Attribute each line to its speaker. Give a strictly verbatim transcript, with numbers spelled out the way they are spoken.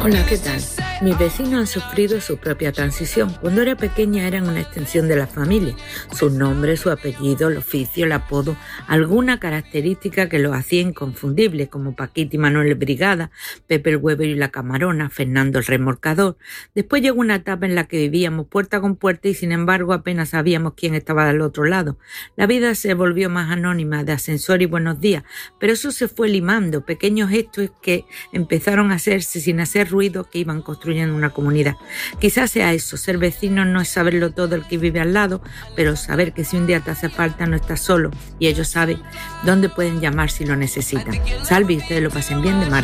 Speaker 1: Hola, ¿qué tal? Mis vecinos han sufrido su propia transición. Cuando era pequeña eran una extensión de la familia. Su nombre, su apellido, el oficio, el apodo, alguna característica que los hacía inconfundibles, como Paquita y Manuel el Brigada, Pepe el Huevo y la Camarona, Fernando el Remolcador. Después llegó una etapa en la que vivíamos puerta con puerta y sin embargo apenas sabíamos quién estaba del otro lado. La vida se volvió más anónima, de ascensor y buenos días, pero eso se fue limando, pequeños gestos que empezaron a hacerse sin hacer ruido, que iban construyendo una comunidad. Quizás sea eso, ser vecino no es saberlo todo el que vive al lado, pero saber que si un día te hace falta no estás solo y ellos saben dónde pueden llamar si lo necesitan. Salve y ustedes lo pasen bien, de Mar.